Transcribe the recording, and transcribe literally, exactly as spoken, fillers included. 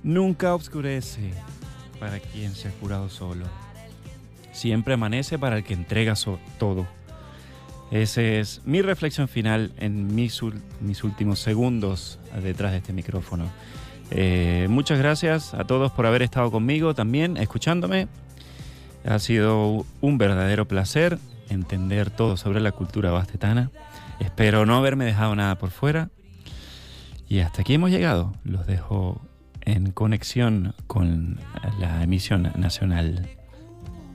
Nunca oscurece para quien se ha jurado solo. Siempre amanece para el que entrega so- todo. Esa es mi reflexión final en mis, ul- mis últimos segundos detrás de este micrófono. Eh, muchas gracias a todos por haber estado conmigo también, escuchándome. Ha sido un verdadero placer entender todo sobre la cultura bastetana. Espero no haberme dejado nada por fuera. Y hasta aquí hemos llegado. Los dejo en conexión con la emisión nacional.